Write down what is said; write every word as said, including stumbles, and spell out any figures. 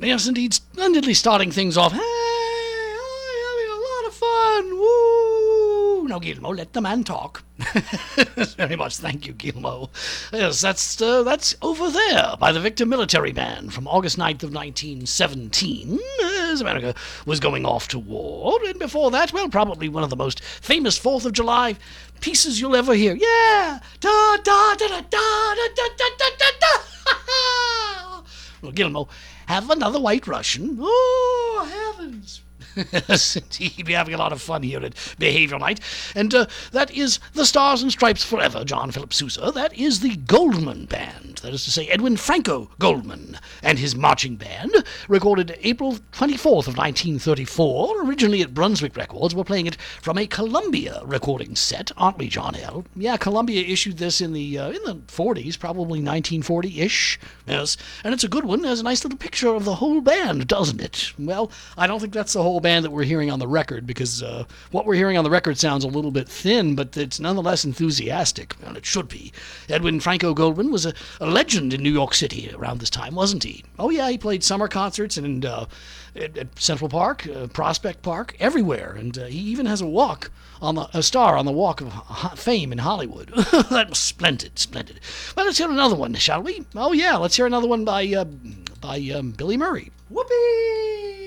Yes, indeed, splendidly starting things off. Hey, I'm having a lot of fun. Woo! Now, Gilmo, let the man talk. Very much, thank you, Gilmo. Yes, that's uh, that's Over There by the Victor Military Band from August ninth of nineteen seventeen, as America was going off to war. And before that, well, probably one of the most famous fourth of July pieces you'll ever hear. Yeah! Da da da da da da da da da da da. Well, Gilmo, have another White Russian. Oh, heavens. Yes, indeed, we're having a lot of fun here at Behavior Night. And uh, that is the Stars and Stripes Forever, John Philip Sousa. That is the Goldman Band, that is to say Edwin Franco Goldman and his marching band, recorded April twenty-fourth of nineteen thirty-four, originally at Brunswick Records. We're playing it from a Columbia recording set, aren't we, John L.? Yeah, Columbia issued this in the uh, in the forties, probably nineteen forty-ish. Yes, and it's a good one. It has a nice little picture of the whole band, doesn't it? Well, I don't think that's the whole band that we're hearing on the record, because uh, what we're hearing on the record sounds a little bit thin, but it's nonetheless enthusiastic, and it should be. Edwin Franco Goldman was a, a legend in New York City around this time, wasn't he? Oh yeah, he played summer concerts and uh, at, at Central Park, uh, Prospect Park, everywhere, and uh, he even has a walk on the a star on the Walk of Fame in Hollywood. That was splendid, splendid. Well, let's hear another one, shall we? Oh yeah, let's hear another one by uh, by um, Billy Murray. Whoopee!